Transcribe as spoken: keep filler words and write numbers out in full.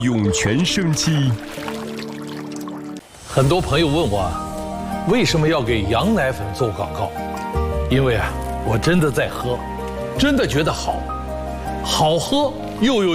涌泉生机。 很多朋友问我啊，为什么要给羊奶粉做广告？因为啊，我真的在喝，真的觉得好，好喝又有。